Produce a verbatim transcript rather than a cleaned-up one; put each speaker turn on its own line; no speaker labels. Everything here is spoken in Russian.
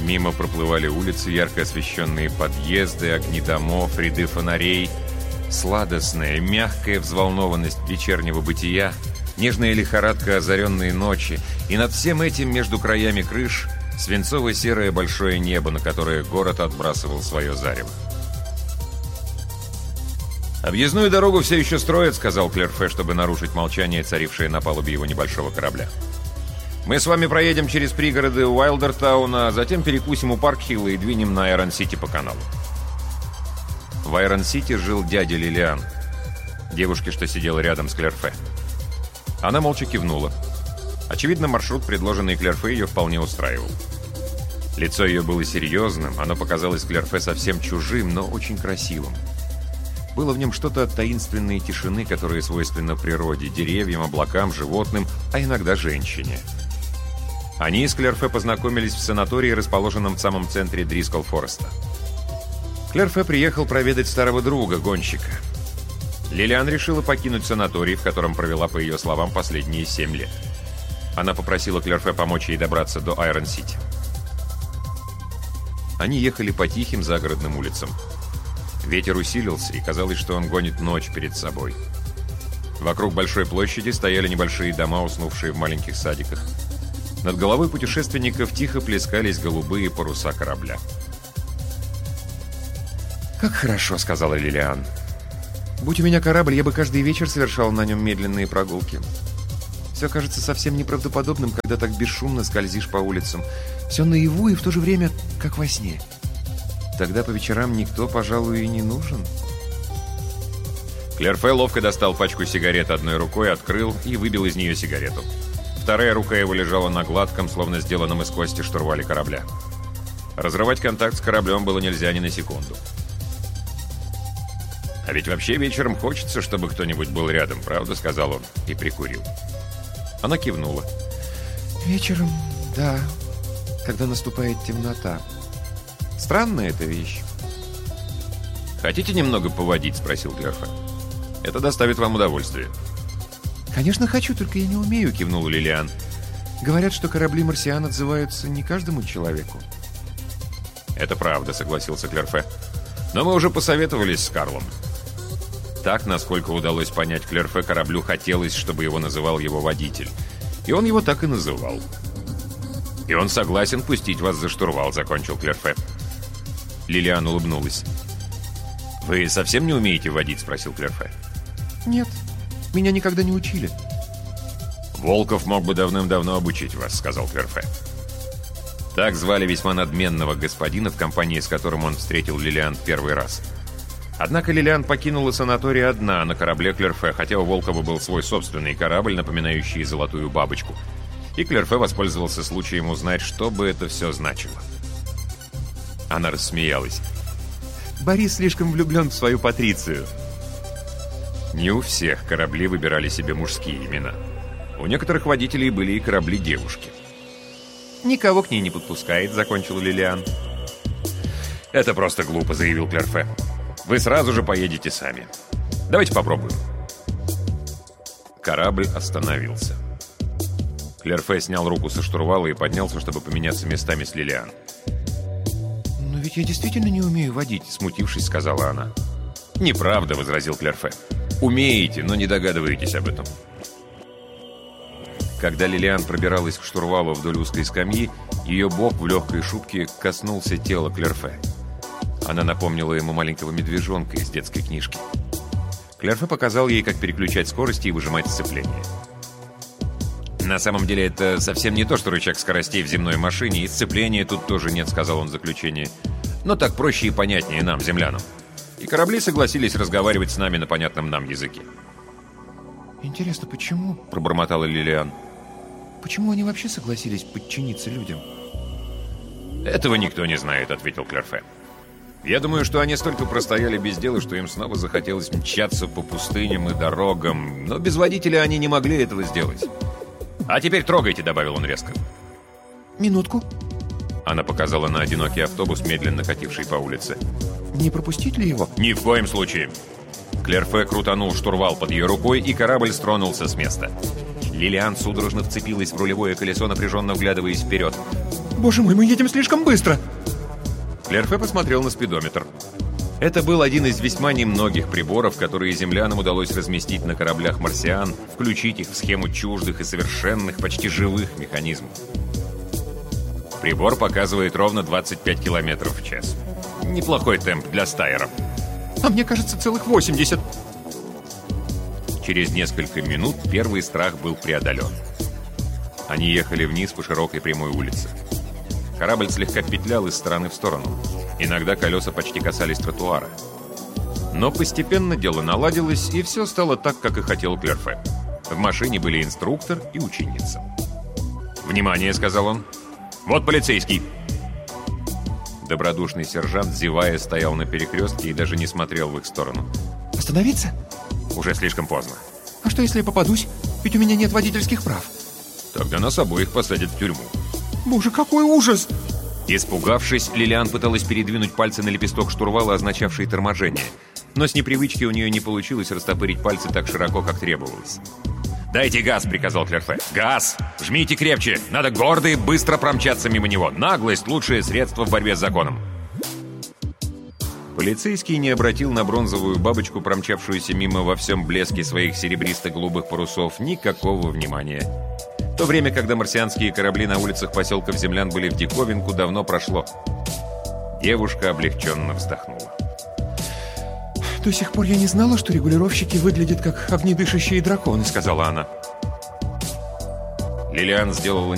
Мимо проплывали улицы, ярко освещенные подъезды, огни домов, ряды фонарей. Сладостная, мягкая взволнованность вечернего бытия, нежная лихорадка озаренной ночи. И над всем этим, между краями крыш, свинцово-серое большое небо, на которое город отбрасывал свое зарево. «Объездную дорогу все еще строят», — сказал Клерфе, чтобы нарушить молчание, царившее на палубе его небольшого корабля. «Мы с вами проедем через пригороды Уайлдертауна, а затем перекусим у Паркхилла и двинем на Айрон-Сити по каналу». В Айрон-Сити жил дядя Лилиан, девушке, что сидела рядом с Клерфе. Она молча кивнула. Очевидно, маршрут, предложенный Клерфе, ее вполне устраивал. Лицо ее было серьезным, оно показалось Клерфе совсем чужим, но очень красивым. Было в нем что-то от таинственной тишины, которая свойственна природе, деревьям, облакам, животным, а иногда женщине. Они с Клерфе познакомились в санатории, расположенном в самом центре Дрискл-Фореста. Клерфе приехал проведать старого друга, гонщика. Лилиан решила покинуть санаторий, в котором провела, по ее словам, последние семь лет. Она попросила Клерфе помочь ей добраться до Айрон-Сити. Они ехали по тихим загородным улицам. Ветер усилился, и казалось, что он гонит ночь перед собой. Вокруг большой площади стояли небольшие дома, уснувшие в маленьких садиках. Над головой путешественников тихо плескались голубые паруса корабля. «Как хорошо», — сказала Лилиан. «Будь у меня корабль, я бы каждый вечер совершал на нем медленные прогулки. Все кажется совсем неправдоподобным, когда так бесшумно скользишь по улицам. Все наяву и в то же время как во сне. Тогда по вечерам никто, пожалуй, и не нужен». Клерфе ловко достал пачку сигарет одной рукой, открыл и выбил из нее сигарету. Вторая рука его лежала на гладком, словно сделанном из кости штурвале корабля. Разрывать контакт с кораблем было нельзя ни на секунду. «А ведь вообще вечером хочется, чтобы кто-нибудь был рядом, правда?» — сказал он и прикурил. Она кивнула. «Вечером, да, когда наступает темнота. Странная эта вещь». «Хотите немного поводить?» — спросил Клерфе. «Это доставит вам удовольствие». «Конечно хочу, только я не умею», — кивнула Лилиан. «Говорят, что корабли марсиан отзываются не каждому человеку». «Это правда», — согласился Клерфе. «Но мы уже посоветовались с Карлом». Так, насколько удалось понять Клерфе, кораблю хотелось, чтобы его называл его водитель. И он его так и называл. «И он согласен пустить вас за штурвал», — закончил Клерфе. Лилиан улыбнулась. «Вы совсем не умеете водить?» — спросил Клерфе. «Нет, меня никогда не учили». «Волков мог бы давным-давно обучить вас», — сказал Клерфе. Так звали весьма надменного господина, в компании с которым он встретил Лилиан в первый раз. Однако Лилиан покинула санаторий одна на корабле Клерфе, хотя у Волкова был свой собственный корабль, напоминающий золотую бабочку. И Клерфе воспользовался случаем узнать, что бы это все значило. Она рассмеялась. «Борис слишком влюблен в свою Патрицию». Не у всех корабли выбирали себе мужские имена. У некоторых водителей были и корабли-девушки. «Никого к ней не подпускает», — закончила Лилиан. «Это просто глупо», — заявил Клерфе. «Вы сразу же поедете сами. Давайте попробуем». Корабль остановился. Клерфе снял руку со штурвала и поднялся, чтобы поменяться местами с Лилиан. «Но ведь я действительно не умею водить», — смутившись, сказала она. «Неправда», — возразил Клерфе. «Умеете, но не догадываетесь об этом». Когда Лилиан пробиралась к штурвалу вдоль узкой скамьи, ее бок в легкой шубке коснулся тела Клерфе. Она напомнила ему маленького медвежонка из детской книжки. Клерфе показал ей, как переключать скорости и выжимать сцепление. «На самом деле это совсем не то, что рычаг скоростей в земной машине, и сцепления тут тоже нет», — сказал он в заключении. «Но так проще и понятнее нам, землянам. И корабли согласились разговаривать с нами на понятном нам языке». «Интересно, почему?» — пробормотала Лилиан. «Почему они вообще согласились подчиниться людям?» «Этого никто не знает», — ответил Клерфе. «Я думаю, что они столько простояли без дела, что им снова захотелось мчаться по пустыням и дорогам, но без водителя они не могли этого сделать. А теперь трогайте», — добавил он резко. «Минутку». Она показала на одинокий автобус, медленно кативший по улице. «Не пропустить ли его?» «Ни в коем случае». Клерфе крутанул штурвал под ее рукой, и корабль стронулся с места. Лилиан судорожно вцепилась в рулевое колесо, напряженно вглядываясь вперед.
Боже мой, мы едем слишком быстро.
Клерфе посмотрел на спидометр. Это был один из весьма немногих приборов, которые землянам удалось разместить на кораблях марсиан, включить их в схему чуждых и совершенных, почти живых механизмов. Прибор показывает ровно двадцать пять километров в час. Неплохой темп для стайера.
А мне кажется, целых восемьдесят.
Через несколько минут первый страх был преодолен. Они ехали вниз по широкой прямой улице. Корабль слегка петлял из стороны в сторону. Иногда колеса почти касались тротуара. Но постепенно дело наладилось, и все стало так, как и хотел Клерфе. В машине были инструктор и ученица. «Внимание!» — сказал он. «Вот полицейский!» Добродушный сержант, зевая, стоял на перекрестке и даже не смотрел в их сторону.
Остановиться?
Уже слишком поздно.
А что, если я попадусь? Ведь у меня нет водительских прав.
Тогда нас обоих посадят в тюрьму.
Боже, какой ужас!
Испугавшись, Лилиан пыталась передвинуть пальцы на лепесток штурвала, означавший торможение. Но с непривычки у нее не получилось растопырить пальцы так широко, как требовалось. «Дайте газ!» — приказал Клерфе. «Газ! Жмите крепче! Надо гордо и быстро промчаться мимо него! Наглость — лучшее средство в борьбе с законом!» Полицейский не обратил на бронзовую бабочку, промчавшуюся мимо во всем блеске своих серебристо-голубых парусов, никакого внимания. То время, когда марсианские корабли на улицах поселков землян были в диковинку, давно прошло. Девушка облегченно вздохнула.
«До сих пор я не знала, что регулировщики выглядят как огнедышащие драконы», — сказала она.
Лилиан сделала